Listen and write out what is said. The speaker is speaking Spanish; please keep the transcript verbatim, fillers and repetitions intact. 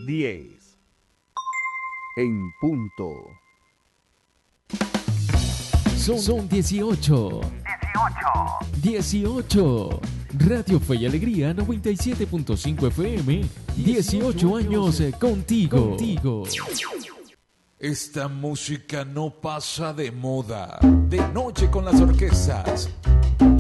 diez. En punto. Son, son dieciocho. dieciocho. dieciocho. Radio Fe y Alegría noventa y siete punto cinco F M. dieciocho años contigo. contigo. Esta música no pasa de moda. De noche con las orquestas.